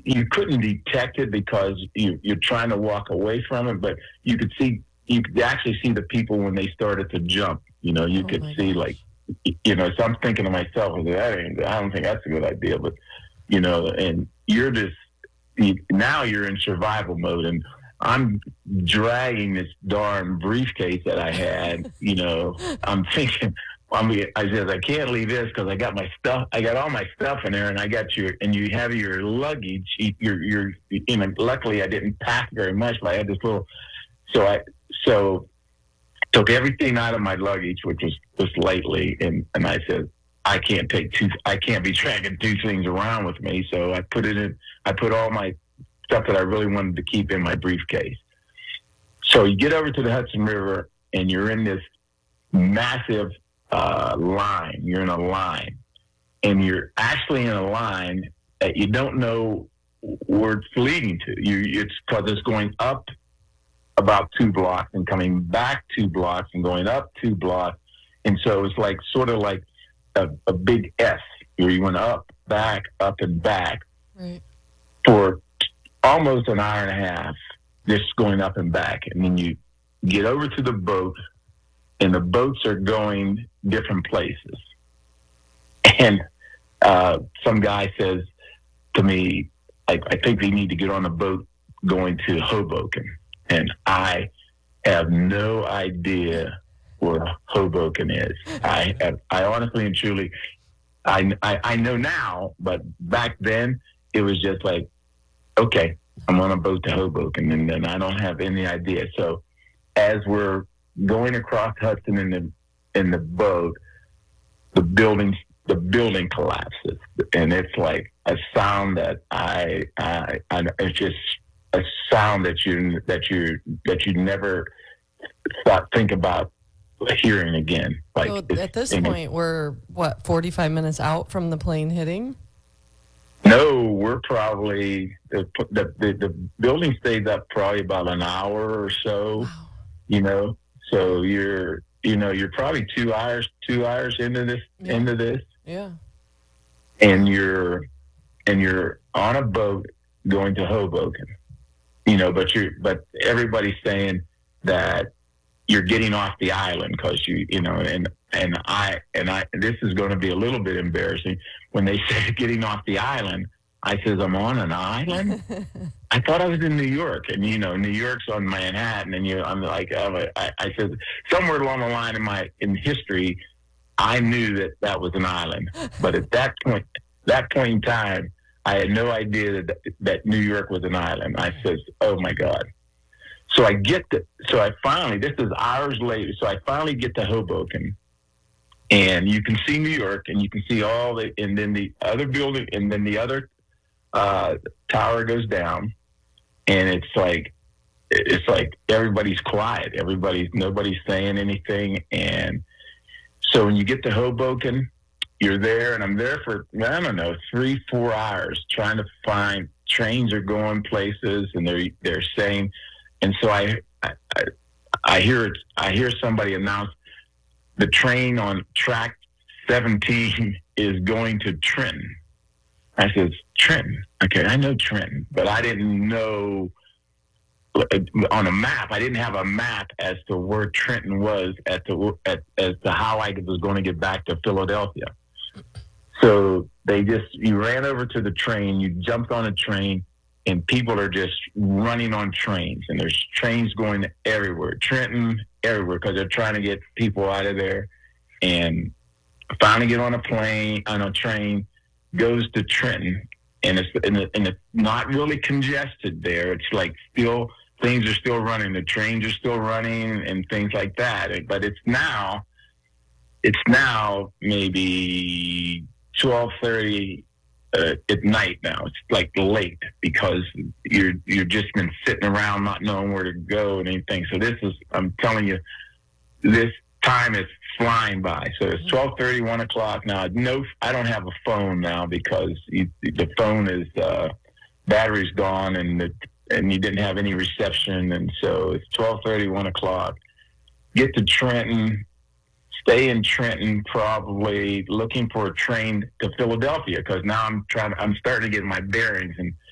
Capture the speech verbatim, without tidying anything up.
you couldn't detect it because you, you're trying to walk away from it, but you could see, you could actually see the people when they started to jump. You know, you Oh could my see gosh. like, you know, so I'm thinking to myself, that ain't, I don't think that's a good idea, but, you know, and you're just, now you're in survival mode, and I'm dragging this darn briefcase that I had, you know, I'm thinking, I mean, I said, I can't leave this because I got my stuff. I got all my stuff in there, and I got your, and you have your luggage. Your, your, you know. Luckily, I didn't pack very much, but I had this little. So I, so took everything out of my luggage, which was just lightly, and and I said, I can't take two. I can't be dragging two things around with me. So I put it in. I put all my stuff that I really wanted to keep in my briefcase. So you get over to the Hudson River, and you're in this massive uh, line. You're in a line, and you're actually in a line that you don't know where it's leading to. You, it's because it's going up about two blocks and coming back two blocks and going up two blocks, and so it's like sort of like a, a big S where you went up, back, up, and back Right. for almost an hour and a half, just going up and back, and then you get over to the boat, and the boats are going different places. And uh, some guy says to me, I, I think they need to get on a boat going to Hoboken. And I have no idea where Hoboken is. I have, I honestly and truly, I, I, I know now, but back then it was just like, okay, I'm on a boat to Hoboken, and then I don't have any idea. So as we're going across Hudson in the in the boat, the building the building collapses, and it's like a sound that I, I, I it's just a sound that you that you that you never thought think about hearing again. Like So it's, at this and point, we're what, forty-five minutes out from the plane hitting? no, we're probably the, the the the building stayed up probably about an hour or so. Wow. You know, so you're you know you're probably two hours two hours into this Yeah. into this, Yeah. and you're and you're on a boat going to Hoboken. You know, but you're but everybody's saying that you're getting off the island because you you know and and I and I this is going to be a little bit embarrassing when they say getting off the island. I says, I'm on an island. I thought I was in New York, and you know New York's on Manhattan, and you I'm like I'm a, I, I said somewhere along the line in my in history, I knew that that was an island, but at that point that point in time, I had no idea that that New York was an island. I says, oh my God. So I get to, so I finally, this is hours later, so I finally get to Hoboken, and you can see New York, and you can see all the, and then the other building, and then the other uh, tower goes down, and it's like, it's like everybody's quiet. Everybody's, nobody's saying anything. And so when you get to Hoboken, you're there, and I'm there for, I don't know, three, four hours trying to find, trains are going places, and they're, they're saying, and so I, I, I hear it. I hear somebody announce the train on track seventeen is going to Trenton. I says, Trenton. Okay, I know Trenton, but I didn't know on a map. I didn't have a map as to where Trenton was at the at, as to how I was going to get back to Philadelphia. So they just you ran over to the train. You jumped on a train. And people are just running on trains, and there's trains going everywhere, Trenton, everywhere, because they're trying to get people out of there. And finally get on a plane, on a train, goes to Trenton, and it's and, it, and it's not really congested there. It's like still things are still running, the trains are still running, and things like that. But it's now, it's now maybe twelve thirty. Uh, at night now. It's like late because you're you're just been sitting around not knowing where to go and anything. So this is I'm telling you, this time is flying by. So it's twelve thirty, one o'clock now. No, I don't have a phone now because you, the phone is uh, battery's gone and the, and you didn't have any reception. And so it's twelve thirty, one o'clock. Get to Trenton. Stay in Trenton, probably looking for a train to Philadelphia because now I'm trying. I'm starting to get my bearings, and